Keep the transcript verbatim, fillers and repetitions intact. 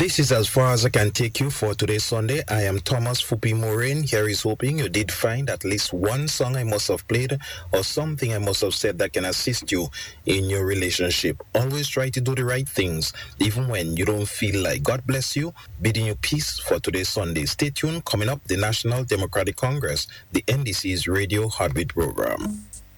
This is as far as I can take you for today's Sunday. I am Thomas Fupi Moraine. Here is hoping you did find at least one song I must have played or something I must have said that can assist you in your relationship. Always try to do the right things, even when you don't feel like. God bless you. Bidding you peace for today's Sunday. Stay tuned. Coming up, the National Democratic Congress, the N D C's Radio Heartbeat program.